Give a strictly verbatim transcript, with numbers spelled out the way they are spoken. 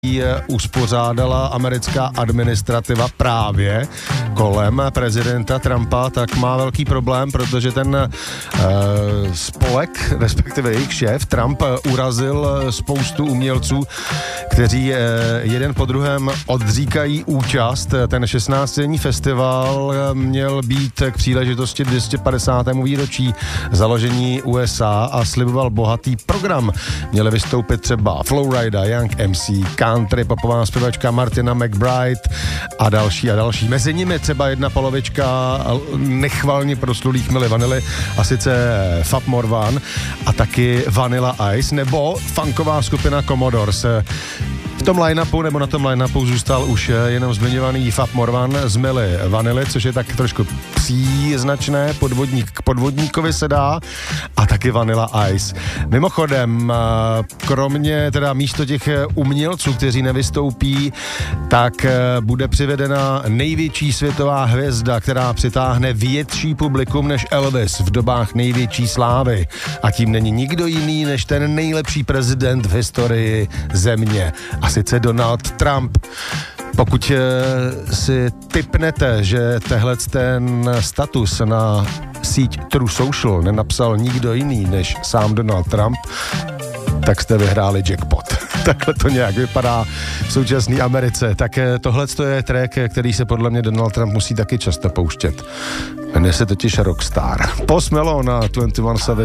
uspořádala americká administrativa právě kolem prezidenta Trumpa, tak má velký problém, protože ten uh, spolek, respektive jejich šéf, Trump, urazil spoustu umělců, kteří uh, jeden po druhém odříkají účast. Ten šestnáctidenní festival měl být k příležitosti dvě stě padesátému výročí založení U S A a sliboval bohatý program. Měli vystoupit třeba Flowrida, Young M C, country, popová zpěvačka Martina McBride a další a další. Mezi nimi třeba jedna polovička nechvalně proslulých Milli Vanilly, a sice Fab Morvan a taky Vanilla Ice, nebo funková skupina Commodores. V tom line-upu, nebo na tom line-upu zůstal už jenom zmiňovaný Fab Morvan z Milli Vanilly, což je tak trošku příznačné, podvodník k podvodníkovi se dá, a taky Vanilla Ice. Mimochodem, kromě teda místo těch umělců, kteří nevystoupí, tak bude přivedena největší světová hvězda, která přitáhne větší publikum než Elvis v dobách největší slávy. A tím není nikdo jiný než ten nejlepší prezident v historii země. A sice Donald Trump. Pokud si tipnete, že tehle ten status na síť True Social nenapsal nikdo jiný než sám Donald Trump, tak jste vyhráli jackpot. Takhle to nějak vypadá v současné Americe. Tak tohle je track, který se podle mě Donald Trump musí taky často pouštět. Jmenuje se totiž Rockstar. Post Malone na dvacet jedna sedm.